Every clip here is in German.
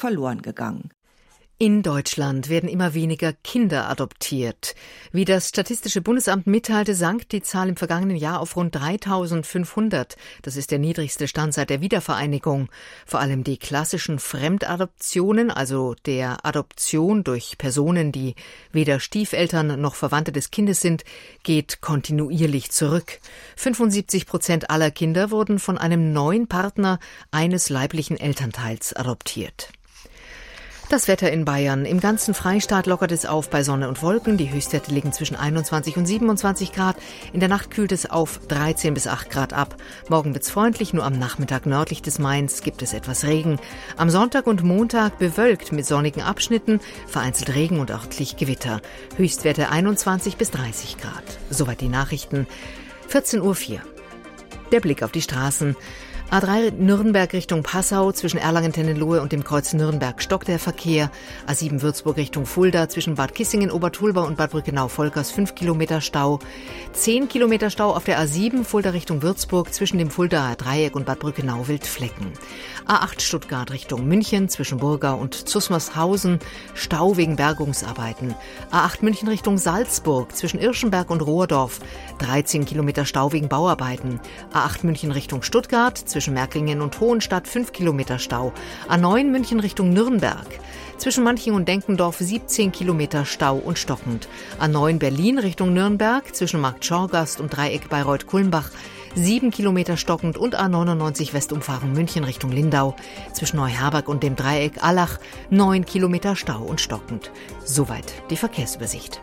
verloren gegangen. In Deutschland werden immer weniger Kinder adoptiert. Wie das Statistische Bundesamt mitteilte, sank die Zahl im vergangenen Jahr auf rund 3.500. Das ist der niedrigste Stand seit der Wiedervereinigung. Vor allem die klassischen Fremdadoptionen, also der Adoption durch Personen, die weder Stiefeltern noch Verwandte des Kindes sind, geht kontinuierlich zurück. 75% aller Kinder wurden von einem neuen Partner eines leiblichen Elternteils adoptiert. Das Wetter in Bayern. Im ganzen Freistaat lockert es auf bei Sonne und Wolken. Die Höchstwerte liegen zwischen 21 und 27 Grad. In der Nacht kühlt es auf 13 bis 8 Grad ab. Morgen wird's freundlich, nur am Nachmittag nördlich des Mains gibt es etwas Regen. Am Sonntag und Montag bewölkt mit sonnigen Abschnitten, vereinzelt Regen und örtlich Gewitter. Höchstwerte 21 bis 30 Grad. Soweit die Nachrichten. 14:04 Uhr. Der Blick auf die Straßen. A3 Nürnberg Richtung Passau, zwischen Erlangen-Tennenlohe und dem Kreuz Nürnberg stockt der Verkehr. A7 Würzburg Richtung Fulda, zwischen Bad Kissingen, Obertulba und Bad Brückenau-Volkers 5 Kilometer Stau. 10 Kilometer Stau auf der A7 Fulda Richtung Würzburg, zwischen dem Fuldaer Dreieck und Bad Brückenau Wildflecken. A8 Stuttgart Richtung München, zwischen Burgau und Zusmarshausen, Stau wegen Bergungsarbeiten. A8 München Richtung Salzburg, zwischen Irschenberg und Rohrdorf, 13 Kilometer Stau wegen Bauarbeiten. A8 München Richtung Stuttgart, zwischen Märklingen und Hohenstadt 5 Kilometer Stau. A9 München Richtung Nürnberg. Zwischen Manching und Denkendorf 17 Kilometer Stau und stockend. A9 Berlin Richtung Nürnberg, zwischen Markt Schorgast und Dreieck Bayreuth-Kulmbach 7 Kilometer stockend und A99 Westumfahrung München Richtung Lindau. Zwischen Neuherberg und dem Dreieck Allach 9 Kilometer Stau und stockend. Soweit die Verkehrsübersicht.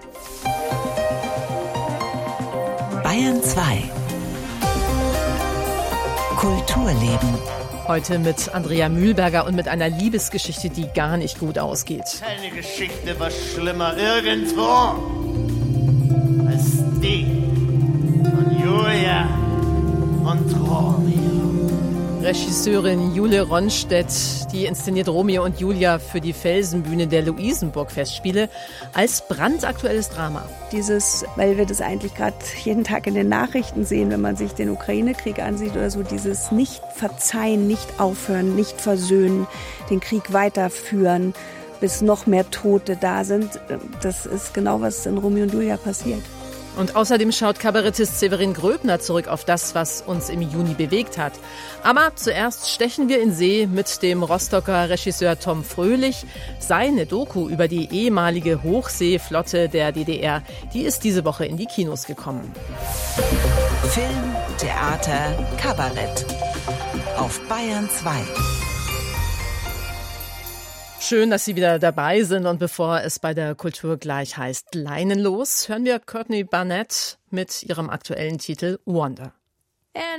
Bayern 2 Kulturleben. Heute mit Andrea Mühlberger und mit einer Liebesgeschichte, die gar nicht gut ausgeht. Keine Geschichte war schlimmer irgendwo als die von Julia und Romeo. Regisseurin Jule Ronstedt, die inszeniert Romeo und Julia für die Felsenbühne der Luisenburg-Festspiele als brandaktuelles Drama. Weil wir das eigentlich gerade jeden Tag in den Nachrichten sehen, wenn man sich den Ukraine-Krieg ansieht oder so, dieses nicht verzeihen, nicht aufhören, nicht versöhnen, den Krieg weiterführen, bis noch mehr Tote da sind. Das ist genau, was in Romeo und Julia passiert. Und außerdem schaut Kabarettist Severin Gröbner zurück auf das, was uns im Juni bewegt hat. Aber zuerst stechen wir in See mit dem Rostocker Regisseur Tom Fröhlich. Seine Doku über die ehemalige Hochseeflotte der DDR, die ist diese Woche in die Kinos gekommen. Film, Theater, Kabarett. Auf Bayern 2. Schön, dass Sie wieder dabei sind. Und bevor es bei der Kultur gleich heißt Leinenlos, hören wir Courtney Barnett mit ihrem aktuellen Titel Wonder.